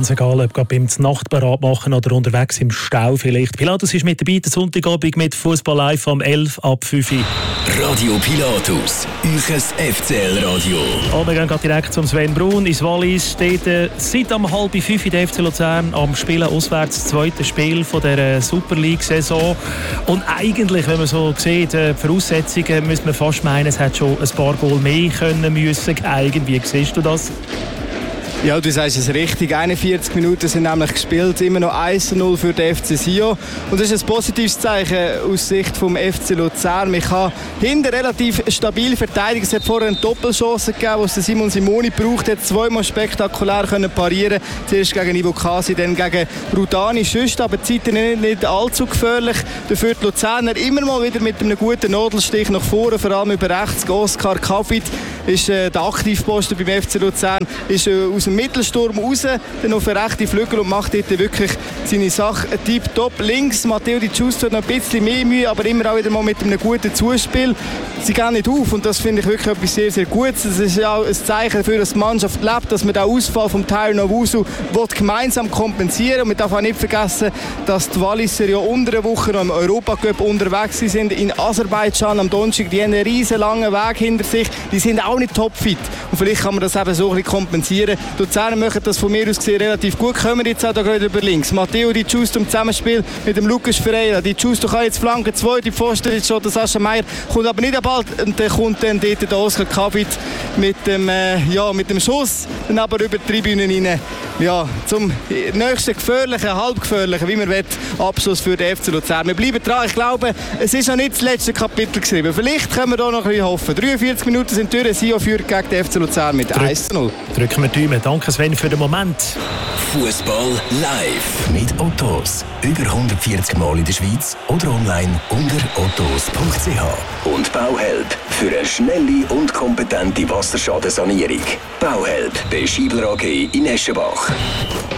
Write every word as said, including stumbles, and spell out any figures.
ganz egal, ob gerade beim Nachtparat machen oder unterwegs im Stau vielleicht. Pilatus ist mit dabei, der Sonntagabend mit Fußball live am elf ab fünf Uhr. Radio Pilatus, euer F C L-Radio. Oh, wir gehen gerade direkt zum Sven Brun ins Wallis. Steht äh, seit am halb fünf der F C Luzern am Spielen auswärts, das zweite Spiel von der Super League-Saison. Und eigentlich, wenn man so sieht, äh, die Voraussetzungen, müsste man fast meinen, es hätte schon ein paar Goal mehr können müssen. Wie siehst du das? Ja, du sagst es richtig. einundvierzig Minuten sind nämlich gespielt. Immer noch eins zu null für den F C Sion. Und das ist ein positives Zeichen aus Sicht vom F C Luzern. Man kann hinten relativ stabil verteidigen. Es hat vorher eine Doppelchance gegeben, die Simon Simoni braucht hat. Zweimal spektakulär können parieren. Zuerst gegen Ivo Kasi, dann gegen Rudani. Sonst aber die Zeiten nicht, nicht allzu gefährlich. Dafür die Luzerner immer mal wieder mit einem guten Nadelstich nach vorne, vor allem über rechts. Oskar Kafit ist äh, der Aktivposten beim F C Luzern. Ist äh, aus dem Mittelsturm raus, dann auf den rechten Flügel und macht dort wirklich seine Sache tipptopp. Links, Matteo Di Giusto hat noch ein bisschen mehr Mühe, aber immer auch wieder mal mit einem guten Zuspiel. Sie gehen nicht auf und das finde ich wirklich etwas sehr, sehr Gutes. Das ist ja auch ein Zeichen dafür, dass die Mannschaft lebt, dass man den Ausfall vom Tyron Owusu gemeinsam kompensieren will. Und man darf auch nicht vergessen, dass die Walliser ja unter der Woche noch im Europacup unterwegs sind in Aserbaidschan am Donnerstag. Die haben einen riesen langen Weg hinter sich. Die sind auch nicht topfit. Und vielleicht kann man das eben so ein bisschen kompensieren. Die Luzerner machen das von mir aus gesehen relativ gut. Kommen wir jetzt auch da gerade über links. Matteo Di Giusto im Zusammenspiel mit dem Lucas Ferreira. Di Giusto kann jetzt flanken, zweite Pfosten jetzt schon der Sascha Meier. Kommt aber nicht bald. Und dann kommt dann dort der Oskar Kafit mit dem, äh, ja, mit dem Schuss. Dann aber über die Tribünen rein. Ja, zum nächsten gefährlichen, halbgefährlichen, wie man will, Abschluss für den F C Luzern. Wir bleiben dran. Ich glaube, es ist noch nicht das letzte Kapitel geschrieben. Vielleicht können wir da noch ein bisschen hoffen. dreiundvierzig Minuten sind durch. Sion führt gegen den F C Luzern mit eins zu null. Drücken wir die Daumen. Danke Sven für den Moment. Fußball live mit Ottos. Über hundertvierzig Mal in der Schweiz oder online unter ottos punkt c h. Und Bauhelp für eine schnelle und kompetente Wasserschadensanierung. Bauhelp bei Schiebler A G in Eschenbach.